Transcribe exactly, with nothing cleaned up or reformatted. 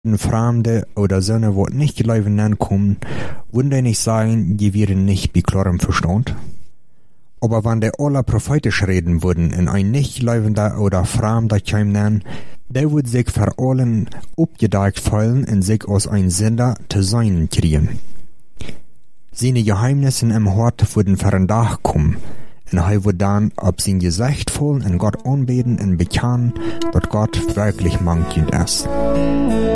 Fremde oder Söhne, wo nicht geloven ankommen, würden die nicht sagen, die wären nicht bei klarem Verstand? Aber wenn die alle prophetisch reden würden in ein nicht gelovender oder Fremder kämen, der würde sich vor allen abgedeckt fühlen und sich als ein Sünder zu sein kriegen. Seine Geheimnisse im Hort würden vor den Tag kommen, und er würde dann ab sein Gesicht fallen und Gott anbeten und bekennen, dass Gott wirklich mankind ist.